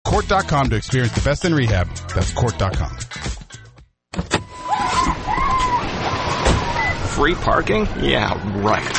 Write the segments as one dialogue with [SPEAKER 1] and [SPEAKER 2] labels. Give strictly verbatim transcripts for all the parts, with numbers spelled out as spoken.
[SPEAKER 1] Court dot com to experience the best in rehab. That's Court dot com.
[SPEAKER 2] Free parking? Yeah, right.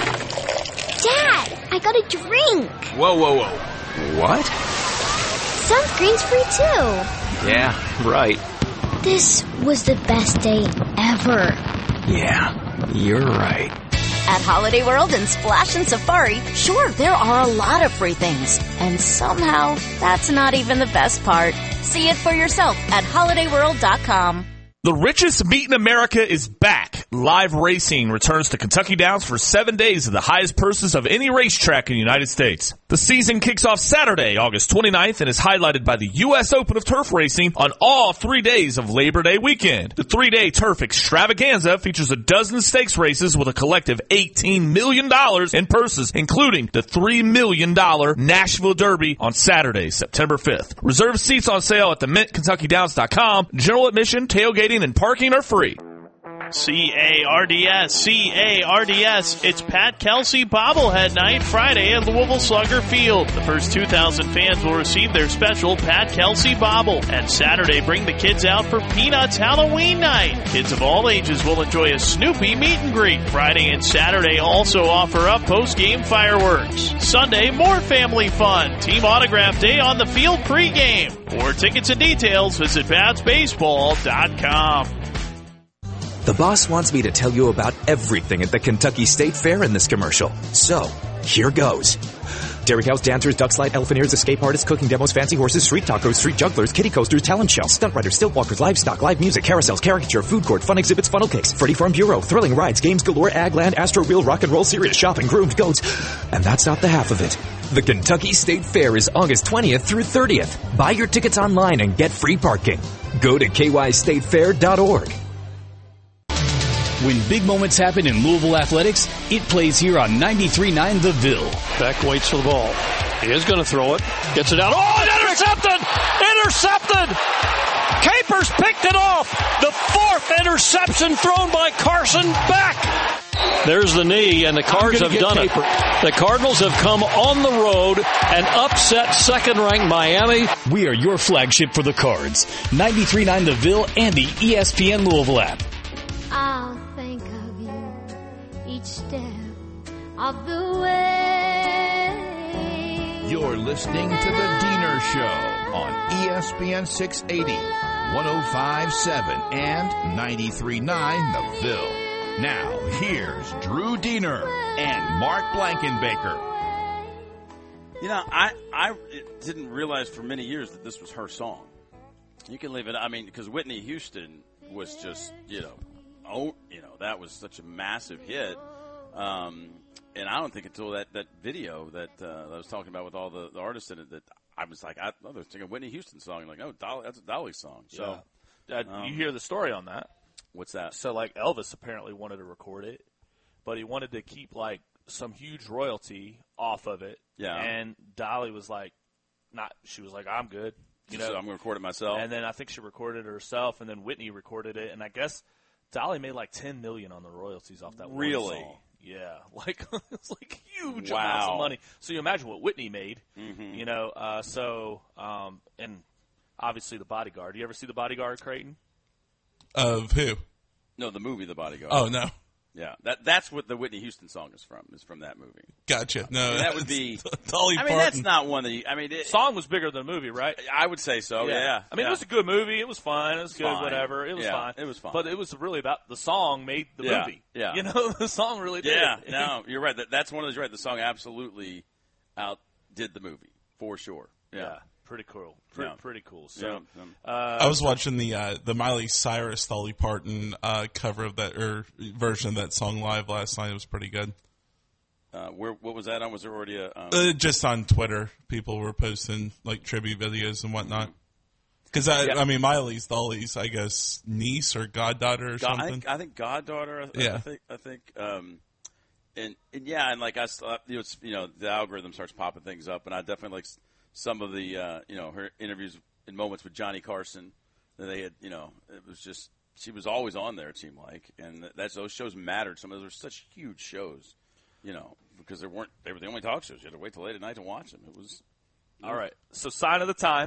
[SPEAKER 3] Dad, I got a drink.
[SPEAKER 2] Whoa, whoa, whoa. What?
[SPEAKER 3] Sunscreen's free too.
[SPEAKER 2] Yeah, right.
[SPEAKER 3] This was the best day ever.
[SPEAKER 2] Yeah, you're right.
[SPEAKER 4] At Holiday World and Splash and Safari, sure, there are a lot of free things. And somehow, that's not even the best part. See it for yourself at holiday world dot com.
[SPEAKER 5] The richest meet in America is back. Live racing returns to Kentucky Downs for seven days of the highest purses of any racetrack in the United States. The season kicks off Saturday, August twenty-ninth, and is highlighted by the U S Open of Turf Racing on all three days of Labor Day weekend. The three-day Turf Extravaganza features a dozen stakes races with a collective eighteen million dollars in purses, including the three million dollars Nashville Derby on Saturday, September fifth. Reserve seats on sale at the mint kentucky downs dot com. General admission, tailgating, and parking are free.
[SPEAKER 6] C A R D S, C A R D S. It's Pat Kelsey bobblehead night Friday at Louisville Slugger Field. The first two thousand fans will receive their special Pat Kelsey bobble. And Saturday, bring the kids out for Peanuts Halloween night. Kids of all ages will enjoy a Snoopy meet and greet. Friday and Saturday also offer up post-game fireworks. Sunday, more family fun. Team autograph day on the field pregame. For tickets and details, visit pats baseball dot com.
[SPEAKER 7] The boss wants me to tell you about everything at the Kentucky State Fair in this commercial. So, here goes. Dairy cows, dancers, duck slide, elephant ears, escape artists, cooking demos, fancy horses, street tacos, street jugglers, kiddie coasters, talent show, stunt riders, stilt walkers, livestock, live music, carousels, caricature, food court, fun exhibits, funnel cakes, Freddy Farm Bureau, thrilling rides, games galore, ag land, astro wheel, rock and roll, serious shopping, groomed goats. And that's not the half of it. The Kentucky State Fair is August twentieth through thirtieth. Buy your tickets online and get free parking. Go to k y state fair dot org.
[SPEAKER 8] When big moments happen in Louisville athletics, it plays here on ninety-three point nine The Ville.
[SPEAKER 9] Beck waits for the ball. He is going to throw it. Gets it out. Oh, intercepted! Intercepted! Capers picked it off. The fourth interception thrown by Carson Beck. There's the knee, and the Cards have done Caper. it. The Cardinals have come on the road and upset second-ranked Miami.
[SPEAKER 8] We are your flagship for the Cards. ninety-three point nine The Ville and the E S P N Louisville app.
[SPEAKER 10] I'll think of you each step of the way.
[SPEAKER 11] You're listening to The Diener Show on E S P N six eighty, one oh five point seven, and ninety-three point nine The Ville. Now, here's Drew Diener and Mark Blankenbaker.
[SPEAKER 12] You know, I, I didn't realize for many years that this was her song. You can leave it, I mean, because Whitney Houston was just, you know, oh, you know, that was such a massive hit. Um, and I don't think until that, that video that uh, I was talking about with all the, the artists in it that I was like, I, oh, they're singing a Whitney Houston song. I'm like, oh, Dolly, that's a Dolly song. So
[SPEAKER 5] yeah. uh, um, you hear the story on that.
[SPEAKER 12] What's that?
[SPEAKER 5] So, like, Elvis apparently wanted to record it, but he wanted to keep, like, some huge royalty off of it.
[SPEAKER 12] Yeah.
[SPEAKER 5] And Dolly was like, not, she was like, I'm good. You know,
[SPEAKER 12] so I'm going to record it myself.
[SPEAKER 5] And then I think she recorded it herself, and then Whitney recorded it. And I guess Dolly made like ten million dollars on the royalties off that
[SPEAKER 12] really?
[SPEAKER 5] one song. Yeah. Like, it's like huge
[SPEAKER 12] wow.
[SPEAKER 5] amounts of money. So you imagine what Whitney made,
[SPEAKER 12] mm-hmm.
[SPEAKER 5] you know. Uh, so, um, and obviously The Bodyguard. You ever see The Bodyguard, Creighton?
[SPEAKER 1] Of who?
[SPEAKER 12] No, the movie The Bodyguard.
[SPEAKER 1] Oh, no.
[SPEAKER 12] Yeah, that that's what the Whitney Houston song is from, is from that movie.
[SPEAKER 1] Gotcha. No,
[SPEAKER 12] I mean, that would be
[SPEAKER 1] Dolly
[SPEAKER 12] I mean,
[SPEAKER 1] Parton.
[SPEAKER 12] that's not one that you, I mean, it,
[SPEAKER 5] song was bigger than the movie, right?
[SPEAKER 12] I would say so, yeah. yeah.
[SPEAKER 5] I mean,
[SPEAKER 12] yeah.
[SPEAKER 5] it was a good movie. It was fun. It was good,
[SPEAKER 12] fine.
[SPEAKER 5] whatever. It was
[SPEAKER 12] yeah,
[SPEAKER 5] fine.
[SPEAKER 12] It was fun.
[SPEAKER 5] But it was really about the song made the
[SPEAKER 12] yeah,
[SPEAKER 5] movie.
[SPEAKER 12] Yeah.
[SPEAKER 5] You know, the song really did.
[SPEAKER 12] Yeah, no, you're right. That, that's one of those, you're right. The song absolutely outdid the movie, for sure. Yeah.
[SPEAKER 5] yeah. Pretty cool. Pretty,
[SPEAKER 12] yeah.
[SPEAKER 5] pretty cool. So,
[SPEAKER 12] yeah.
[SPEAKER 5] uh,
[SPEAKER 1] I was watching the uh, the Miley Cyrus Dolly Parton uh, cover of that or version of that song live last night. It was pretty good.
[SPEAKER 12] Uh, where what was that on? Was there already a um...
[SPEAKER 1] uh, just on Twitter? People were posting like tribute videos and whatnot. Because I,
[SPEAKER 12] yeah.
[SPEAKER 1] I mean, Miley's Dolly's, I guess, niece or goddaughter or
[SPEAKER 12] God,
[SPEAKER 1] something.
[SPEAKER 12] I think, I think goddaughter. I,
[SPEAKER 1] yeah.
[SPEAKER 12] I think. I think. Um, and, and yeah, and like I, you know, it's, you know, the algorithm starts popping things up, and I definitely like some of the, uh, you know, her interviews and moments with Johnny Carson. That they had, you know, it was just she was always on there. It seemed like, and that's those shows mattered. Some of those were such huge shows, you know, because they weren't they were the only talk shows. You had to wait till late at night to watch them. It was
[SPEAKER 5] all right. So sign of the time.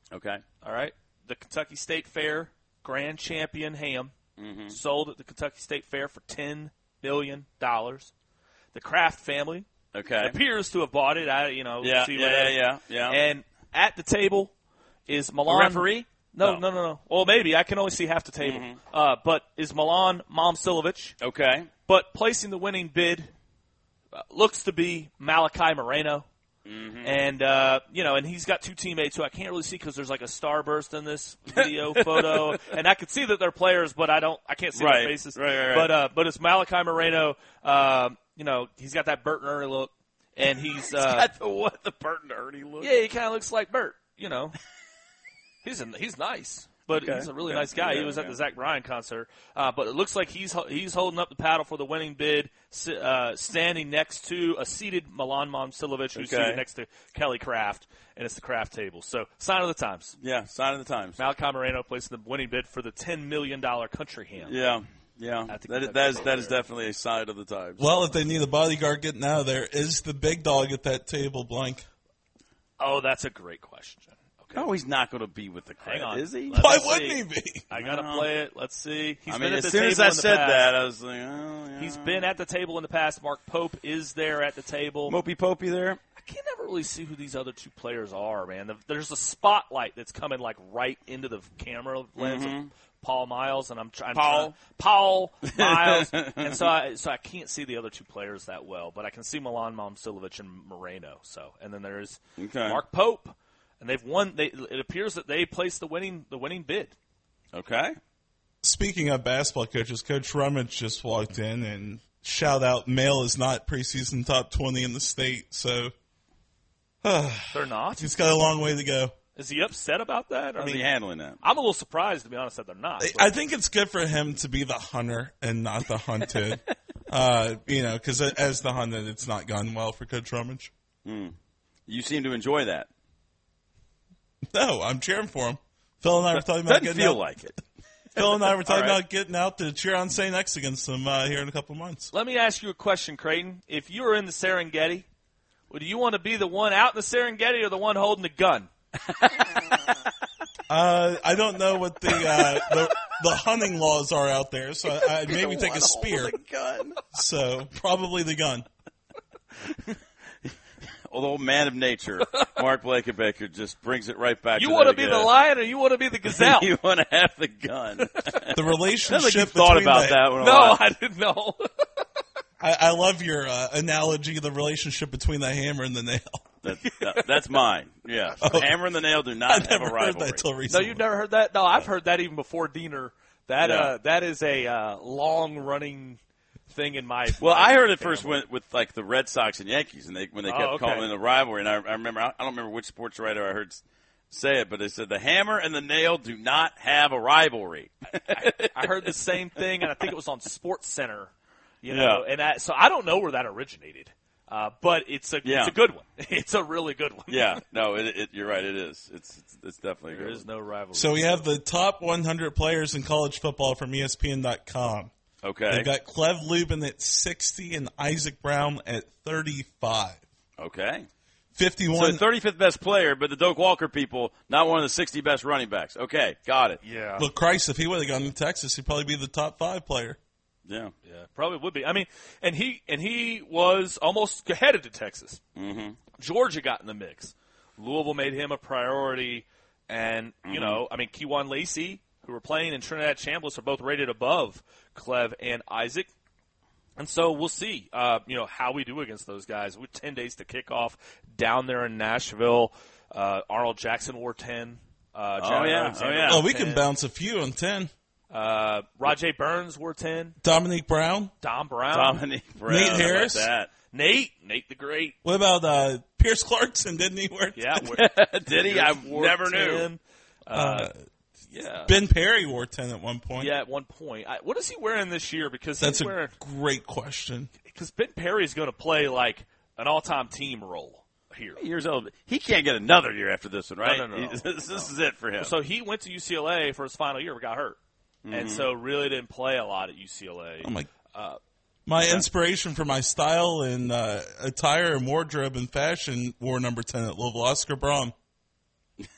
[SPEAKER 12] Okay.
[SPEAKER 5] All right. The Kentucky State Fair grand champion ham
[SPEAKER 12] mm-hmm.
[SPEAKER 5] sold at the Kentucky State Fair for ten million dollars. The Kraft family
[SPEAKER 12] okay.
[SPEAKER 5] appears to have bought it. I, you know,
[SPEAKER 12] yeah,
[SPEAKER 5] see
[SPEAKER 12] yeah, yeah, yeah.
[SPEAKER 5] And at the table is Milan.
[SPEAKER 12] A referee?
[SPEAKER 5] No,
[SPEAKER 12] no,
[SPEAKER 5] no, no, no. Well, maybe. I can only see half the table.
[SPEAKER 12] Mm-hmm.
[SPEAKER 5] Uh, but is Milan Momcilovic.
[SPEAKER 12] Okay.
[SPEAKER 5] But placing the winning bid uh, looks to be Malachi Moreno.
[SPEAKER 12] Mm-hmm.
[SPEAKER 5] And, uh, you know, and he's got two teammates who I can't really see because there's like a starburst in this video photo. And I can see that they're players, but I don't, I can't see
[SPEAKER 12] right.
[SPEAKER 5] their faces.
[SPEAKER 12] Right, right, right.
[SPEAKER 5] But, uh, but it's Malachi Moreno. Uh, you know, he's got that Bert and Ernie look. And he's, uh,
[SPEAKER 12] he's got the what? The Bert and Ernie look?
[SPEAKER 5] Yeah, he kind of looks like Bert, you know. he's, a, he's nice. But
[SPEAKER 12] okay.
[SPEAKER 5] he's a really
[SPEAKER 12] okay.
[SPEAKER 5] nice guy.
[SPEAKER 12] Yeah,
[SPEAKER 5] he was
[SPEAKER 12] yeah.
[SPEAKER 5] at the Zach Bryan concert. Uh, but it looks like he's he's holding up the paddle for the winning bid, uh, standing next to a seated Milan Momcilovic, who's
[SPEAKER 12] okay.
[SPEAKER 5] seated next to Kelly Kraft, and it's the Kraft table. So, sign of the times.
[SPEAKER 12] Yeah, sign of the times.
[SPEAKER 5] Malachi Moreno placing the winning bid for the ten million dollars country ham.
[SPEAKER 12] Yeah, yeah. That is, that, is, that is definitely a sign of the times.
[SPEAKER 1] Well, if they need a bodyguard getting out of there, is the big dog at that table blank?
[SPEAKER 5] Oh, that's a great question.
[SPEAKER 12] No, he's not going to be with the crowd,
[SPEAKER 5] Hang on.
[SPEAKER 12] is he?
[SPEAKER 5] Let
[SPEAKER 1] Why
[SPEAKER 5] me
[SPEAKER 1] wouldn't
[SPEAKER 5] see.
[SPEAKER 1] he be?
[SPEAKER 5] I got to play it. Let's see. He's
[SPEAKER 12] I
[SPEAKER 5] been
[SPEAKER 12] mean,
[SPEAKER 5] at
[SPEAKER 12] as
[SPEAKER 5] the
[SPEAKER 12] soon
[SPEAKER 5] table
[SPEAKER 12] as I
[SPEAKER 5] in the
[SPEAKER 12] said
[SPEAKER 5] past.
[SPEAKER 12] that, I was like, oh, yeah.
[SPEAKER 5] He's been at the table in the past. Mark Pope is there at the table.
[SPEAKER 12] Mopey Popey there?
[SPEAKER 5] I can't never really see who these other two players are, man. The, there's a spotlight that's coming like right into the camera lens
[SPEAKER 12] mm-hmm.
[SPEAKER 5] of Paul Miles, and I'm trying.
[SPEAKER 12] Paul,
[SPEAKER 5] Paul Miles, and so I so I can't see the other two players that well, but I can see Milan Momcilovic and Moreno. So, and then there's
[SPEAKER 12] okay.
[SPEAKER 5] Mark Pope, and they've won. They it appears that they placed the winning the winning bid.
[SPEAKER 12] Okay.
[SPEAKER 1] Speaking of basketball coaches, Coach Rummage just walked in and shout out, Male is not preseason top twenty in the state, so uh,
[SPEAKER 5] they're not.
[SPEAKER 1] He's got a long way to go.
[SPEAKER 5] Is he upset about that?
[SPEAKER 12] How's
[SPEAKER 5] I mean,
[SPEAKER 12] he handling that?
[SPEAKER 5] I'm a little surprised, to be honest, that they're not.
[SPEAKER 1] But. I think it's good for him to be the hunter and not the hunted. uh, you know, because as the hunted, it's not gone well for Coach Rummage.
[SPEAKER 12] Mm. You seem to enjoy that.
[SPEAKER 1] No, I'm cheering for him. Phil and I were talking
[SPEAKER 12] Doesn't
[SPEAKER 1] about getting
[SPEAKER 12] feel
[SPEAKER 1] out.
[SPEAKER 12] like it.
[SPEAKER 1] Phil and I were talking
[SPEAKER 12] right.
[SPEAKER 1] about getting out to cheer on Saint X against them uh, here in a couple of months.
[SPEAKER 5] Let me ask you a question, Creighton. If you were in the Serengeti, would you want to be the one out in the Serengeti or the one holding the gun?
[SPEAKER 1] uh, I don't know what the, uh, the the hunting laws are out there, so I, I'd maybe take a spear.
[SPEAKER 12] Gun.
[SPEAKER 1] So probably the gun.
[SPEAKER 12] Well, the old man of nature, Mark Blakenbaker, just brings it right back.
[SPEAKER 5] You
[SPEAKER 12] to
[SPEAKER 5] want to
[SPEAKER 12] that
[SPEAKER 5] be
[SPEAKER 12] again.
[SPEAKER 5] the lion or you want to be the gazelle?
[SPEAKER 12] You want to have the gun.
[SPEAKER 1] The relationship.
[SPEAKER 12] Like you thought about
[SPEAKER 1] the,
[SPEAKER 12] that one.
[SPEAKER 5] No,
[SPEAKER 12] lot.
[SPEAKER 5] I didn't know.
[SPEAKER 1] I, I love your uh, analogy of the relationship between the hammer and the nail.
[SPEAKER 12] That, that, that's mine. Yeah,
[SPEAKER 1] Oh.
[SPEAKER 12] the hammer and the nail do not
[SPEAKER 1] I
[SPEAKER 12] have
[SPEAKER 1] never
[SPEAKER 12] a
[SPEAKER 1] heard
[SPEAKER 12] rivalry.
[SPEAKER 1] that till
[SPEAKER 5] No,
[SPEAKER 1] recently.
[SPEAKER 5] you've never heard that? No, I've heard that even before Diener. That
[SPEAKER 12] Yeah.
[SPEAKER 5] uh, that is a uh, long-running thing in my.
[SPEAKER 12] Well,
[SPEAKER 5] my
[SPEAKER 12] I heard it
[SPEAKER 5] family.
[SPEAKER 12] first with, with like the Red Sox and Yankees, and they when they kept
[SPEAKER 5] Oh, okay.
[SPEAKER 12] calling it a rivalry. And I, I remember, I don't remember which sports writer I heard say it, but they said the hammer and the nail do not have a rivalry.
[SPEAKER 5] I, I heard the same thing, and I think it was on Sports Center. You know,
[SPEAKER 12] Yeah.
[SPEAKER 5] and I, so I don't know where that originated, uh, but it's a
[SPEAKER 12] Yeah.
[SPEAKER 5] it's a good one. It's a really good one.
[SPEAKER 12] Yeah, no, it, it, you're right. It is. It's it's, it's definitely
[SPEAKER 5] There
[SPEAKER 12] good.
[SPEAKER 5] is no rivalry.
[SPEAKER 1] So we have the top one hundred players in college football from E S P N dot com.
[SPEAKER 12] Okay.
[SPEAKER 1] They've got Clev Lubin at sixty and Isaac Brown at thirty-five.
[SPEAKER 12] Okay.
[SPEAKER 1] fifty-one.
[SPEAKER 12] So the thirty-fifth best player, but the Doak Walker people, not one of the sixty best running backs. Okay, got it.
[SPEAKER 5] Yeah.
[SPEAKER 1] Well, Christ, if he would have gone to Texas, he'd probably be the top five player.
[SPEAKER 12] Yeah.
[SPEAKER 5] Yeah, probably would be. I mean, and he and he was almost headed to Texas.
[SPEAKER 12] Mm-hmm.
[SPEAKER 5] Georgia got in the mix. Louisville made him a priority, and
[SPEAKER 12] Mm-hmm.
[SPEAKER 5] you know, I mean, Kewan Lacey, who were playing in Trinidad Chambliss, are both rated above Clev and Isaac. And so we'll see, uh, you know, how we do against those guys. With ten days to kick off down there in Nashville. Uh, Arnold Jackson wore ten. Uh,
[SPEAKER 12] Oh,
[SPEAKER 5] Jared
[SPEAKER 12] yeah.
[SPEAKER 5] Alexander
[SPEAKER 12] Oh, yeah.
[SPEAKER 5] wore
[SPEAKER 1] Oh, we
[SPEAKER 5] ten.
[SPEAKER 1] can bounce a few on ten.
[SPEAKER 5] Uh, Rajay Burns wore ten.
[SPEAKER 1] Dominique Brown.
[SPEAKER 5] Dom Brown.
[SPEAKER 12] Dominique Brown.
[SPEAKER 1] Nate
[SPEAKER 12] how about
[SPEAKER 1] Harris.
[SPEAKER 12] that?
[SPEAKER 5] Nate. Nate the Great.
[SPEAKER 1] What about uh, Pierce Clarkson? Didn't he wear ten?
[SPEAKER 5] Yeah. wore-
[SPEAKER 12] Did he? I
[SPEAKER 5] wore
[SPEAKER 12] never knew.
[SPEAKER 5] ten. Uh,
[SPEAKER 1] Uh,
[SPEAKER 5] yeah.
[SPEAKER 1] Ben Perry wore ten at one point.
[SPEAKER 5] Yeah, at one point. I, what is he wearing this year? Because
[SPEAKER 1] That's
[SPEAKER 5] he's
[SPEAKER 1] a
[SPEAKER 5] wearing,
[SPEAKER 1] great question.
[SPEAKER 5] because Ben Perry is going to play like an all-time team role here.
[SPEAKER 12] Years old. He can't get another year after this one, right?
[SPEAKER 5] No, no, no.
[SPEAKER 12] He- this, this is it for him.
[SPEAKER 5] So he went to U C L A for his final year, but got hurt,
[SPEAKER 12] Mm-hmm.
[SPEAKER 5] and so really didn't play a lot at U C L A.
[SPEAKER 1] Oh my!
[SPEAKER 5] Uh,
[SPEAKER 1] My inspiration for my style and uh, attire and wardrobe and fashion wore number ten at Louisville. Oscar Braun.